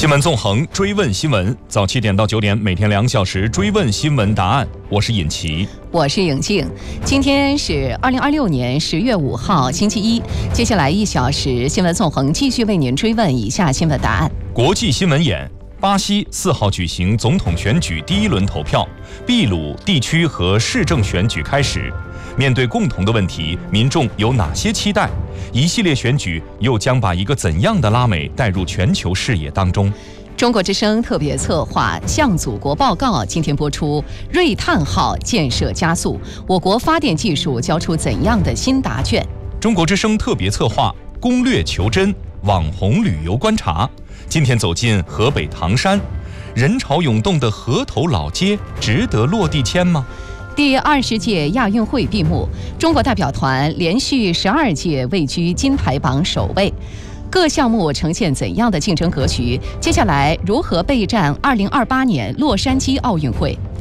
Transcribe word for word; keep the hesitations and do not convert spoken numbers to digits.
新闻纵横，追问新闻，早七点到九点，每天两小时追问新闻答案。我是尹奇， 我是颖静。今天是二零二六年十月五号，星期一。接下来一小时，新闻纵横继续为您追问以下新闻答案。 国际新闻眼：巴西四号举行总统选举第一轮投票，秘鲁地区和市政选举开始。面对共同的问题，民众有哪些期待？一系列选举又将把一个怎样的拉美带入全球视野当中？ 中国之声特别策划《向祖国报告》今天播出。锐探号建设加速，我国发电技术交出怎样的新答卷？ 中国之声特别策划攻略求真网红旅游观察，今天走进河北唐山，人潮涌动的河头老街值得落地签吗？ 第二十届亚运会闭幕，中国代表团连续十二届位居金牌榜首位，各项目呈现怎样的竞争格局？接下来如何备战二零二八年洛杉矶奥运会？